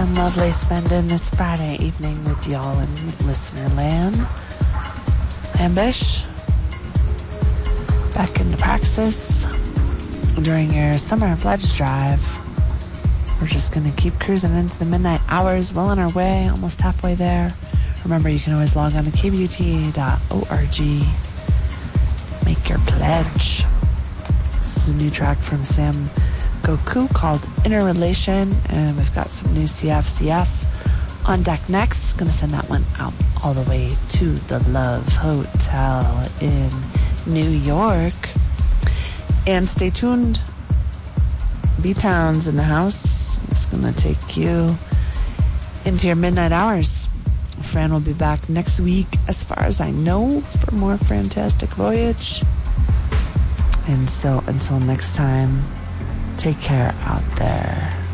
Lovely spending this Friday evening with y'all in listener land. Ambish, back into praxis during your summer pledge drive. We're just going to keep cruising into the midnight hours, well on our way, almost halfway there. Remember, you can always log on to kbut.org. Make your pledge. This is a new track from Sam Goku called Interrelation, and we've got some new CFCF on deck next. Gonna send that one out all the way to the Love Hotel in New York. And stay tuned. B-Town's in the house. It's gonna take you into your midnight hours. Fran will be back next week, as far as I know, for more Fantastic Voyage. And so until next time, take care out there.